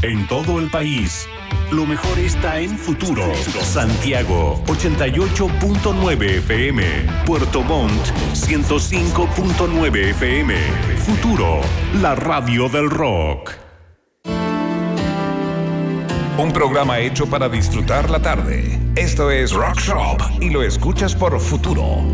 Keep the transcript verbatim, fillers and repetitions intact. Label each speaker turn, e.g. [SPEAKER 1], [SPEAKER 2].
[SPEAKER 1] en todo el país. Lo mejor está en Futuro. Santiago, ochenta y ocho punto nueve F M. Puerto Montt, ciento cinco punto nueve F M. Futuro, la radio del rock.
[SPEAKER 2] Un programa hecho para disfrutar la tarde. Esto es Rock Shop y lo escuchas por Futuro.